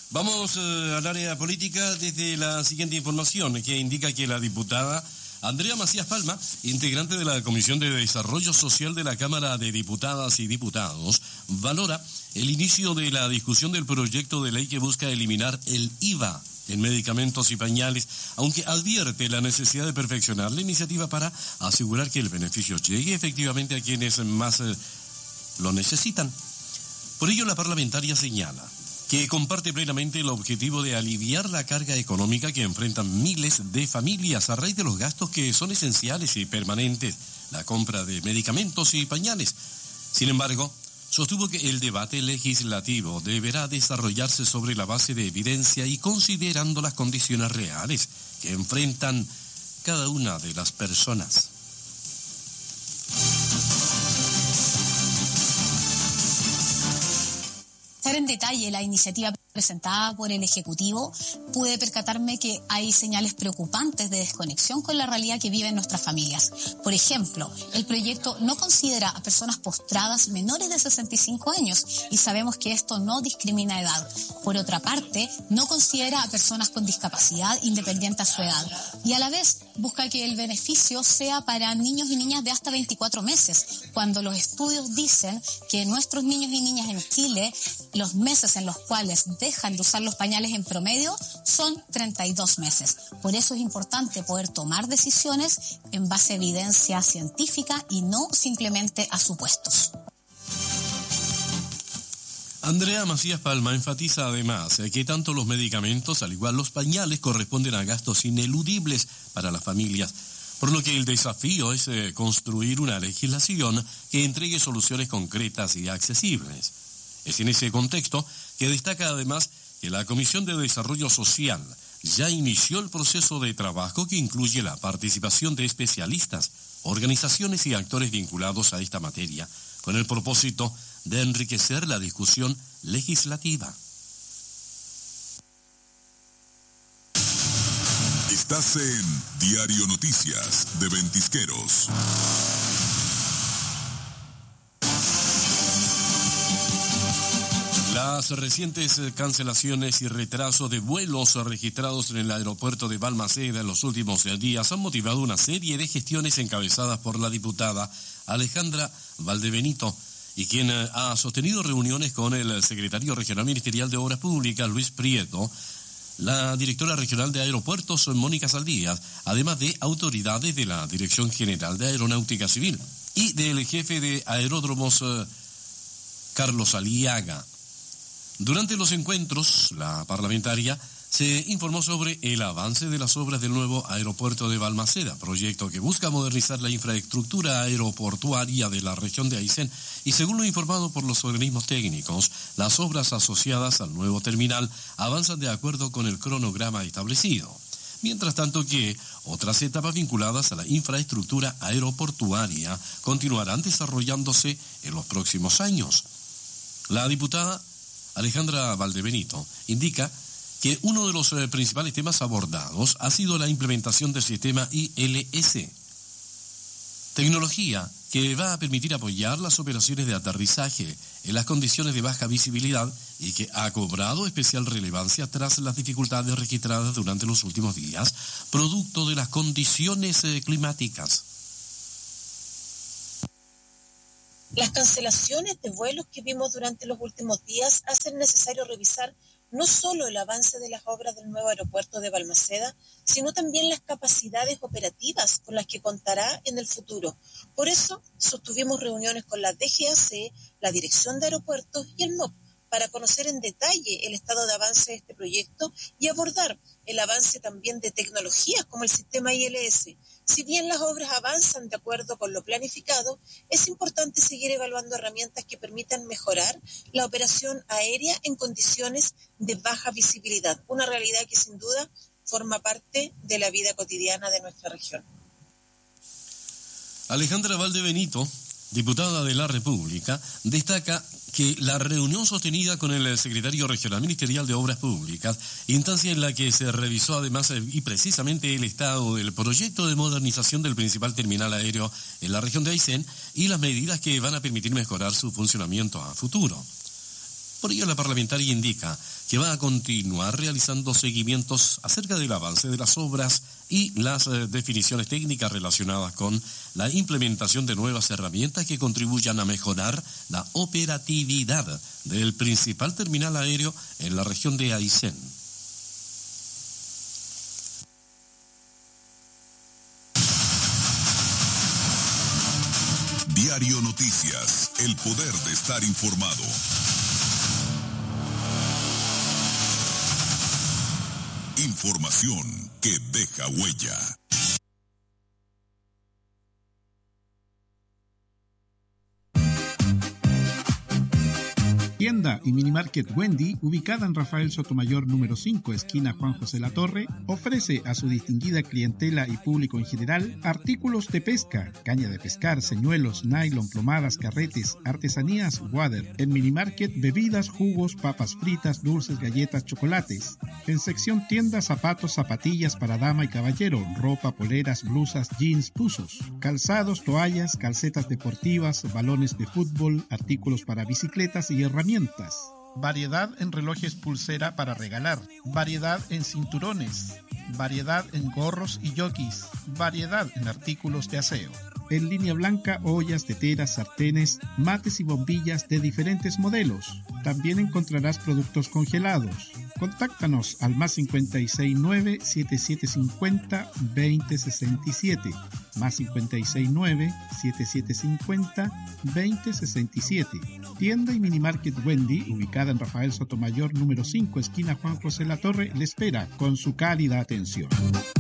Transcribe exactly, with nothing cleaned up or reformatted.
Vamos eh, al área política desde la siguiente información que indica que la diputada Andrea Macías Palma, integrante de la Comisión de Desarrollo Social de la Cámara de Diputadas y Diputados, valora el inicio de la discusión del proyecto de ley que busca eliminar el I V A en medicamentos y pañales, aunque advierte la necesidad de perfeccionar la iniciativa para asegurar que el beneficio llegue efectivamente a quienes más eh, lo necesitan. Por ello, la parlamentaria señala que comparte plenamente el objetivo de aliviar la carga económica que enfrentan miles de familias a raíz de los gastos que son esenciales y permanentes, la compra de medicamentos y pañales. Sin embargo, sostuvo que el debate legislativo deberá desarrollarse sobre la base de evidencia y considerando las condiciones reales que enfrentan cada una de las personas. En detalle la iniciativa presentada por el Ejecutivo, pude percatarme que hay señales preocupantes de desconexión con la realidad que viven nuestras familias. Por ejemplo, el proyecto no considera a personas postradas menores de sesenta y cinco años y sabemos que esto no discrimina edad. Por otra parte, no considera a personas con discapacidad independiente a su edad y a la vez busca que el beneficio sea para niños y niñas de hasta veinticuatro meses, cuando los estudios dicen que nuestros niños y niñas en Chile, los meses en los cuales dejan de usar los pañales en promedio son treinta y dos meses. Por eso es importante poder tomar decisiones en base a evidencia científica y no simplemente a supuestos. Andrea Macías Palma enfatiza además que tanto los medicamentos, al igual los pañales, corresponden a gastos ineludibles para las familias, por lo que el desafío es eh, construir una legislación que entregue soluciones concretas y accesibles. Es en ese contexto que destaca además que la Comisión de Desarrollo Social ya inició el proceso de trabajo que incluye la participación de especialistas, organizaciones y actores vinculados a esta materia, con el propósito de enriquecer la discusión legislativa. Estás en Diario Noticias de Ventisqueros. Las recientes cancelaciones y retrasos de vuelos registrados en el aeropuerto de Balmaceda en los últimos días han motivado una serie de gestiones encabezadas por la diputada Alejandra Valdebenito, y quien ha sostenido reuniones con el secretario regional ministerial de Obras Públicas, Luis Prieto, la directora regional de Aeropuertos, Mónica Saldías, además de autoridades de la Dirección General de Aeronáutica Civil y del jefe de Aeródromos, Carlos Aliaga. Durante los encuentros, la parlamentaria se informó sobre el avance de las obras del nuevo aeropuerto de Balmaceda, proyecto que busca modernizar la infraestructura aeroportuaria de la región de Aysén, y según lo informado por los organismos técnicos, las obras asociadas al nuevo terminal avanzan de acuerdo con el cronograma establecido. Mientras tanto que otras etapas vinculadas a la infraestructura aeroportuaria continuarán desarrollándose en los próximos años. La diputada Alejandra Valdebenito indica que uno de los eh, principales temas abordados ha sido la implementación del sistema I L S, tecnología que va a permitir apoyar las operaciones de aterrizaje en las condiciones de baja visibilidad y que ha cobrado especial relevancia tras las dificultades registradas durante los últimos días, producto de las condiciones eh, climáticas. Las cancelaciones de vuelos que vimos durante los últimos días hacen necesario revisar no solo el avance de las obras del nuevo aeropuerto de Balmaceda, sino también las capacidades operativas con las que contará en el futuro. Por eso, sostuvimos reuniones con la D G A C, la Dirección de Aeropuertos y el M O P, para conocer en detalle el estado de avance de este proyecto y abordar el avance también de tecnologías como el sistema I L S. Si bien las obras avanzan de acuerdo con lo planificado, es importante seguir evaluando herramientas que permitan mejorar la operación aérea en condiciones de baja visibilidad, una realidad que sin duda forma parte de la vida cotidiana de nuestra región. Alejandra Valdebenito, diputada de la República, destaca que la reunión sostenida con el secretario regional ministerial de Obras Públicas, instancia en la que se revisó además y precisamente el estado del proyecto de modernización del principal terminal aéreo en la región de Aysén y las medidas que van a permitir mejorar su funcionamiento a futuro. Por ello, la parlamentaria indica que va a continuar realizando seguimientos acerca del avance de las obras y las eh, definiciones técnicas relacionadas con la implementación de nuevas herramientas que contribuyan a mejorar la operatividad del principal terminal aéreo en la región de Aysén. Diario Noticias, el poder de estar informado. Información que deja huella. Tienda y Minimarket Wendy, ubicada en Rafael Sotomayor número cinco, esquina Juan José Latorre, ofrece a su distinguida clientela y público en general artículos de pesca, caña de pescar, señuelos, nylon, plomadas, carretes, artesanías, water. En Minimarket, bebidas, jugos, papas fritas, dulces, galletas, chocolates. En sección tienda, zapatos, zapatillas para dama y caballero, ropa, poleras, blusas, jeans, buzos, calzados, toallas, calcetas deportivas, balones de fútbol, artículos para bicicletas y herramientas. Variedad en relojes pulsera para regalar, variedad en cinturones, variedad en gorros y jockeys, variedad en artículos de aseo. En línea blanca, ollas, teteras, sartenes, mates y bombillas de diferentes modelos. También encontrarás productos congelados. Contáctanos al más cincuenta y seis nueve, setenta y siete cincuenta, veinte sesenta y siete, más cincuenta y seis nueve, setenta y siete cincuenta, veinte sesenta y siete. Tienda y Minimarket Wendy, ubicada en Rafael Sotomayor número cinco, esquina Juan José Latorre, le espera con su cálida atención.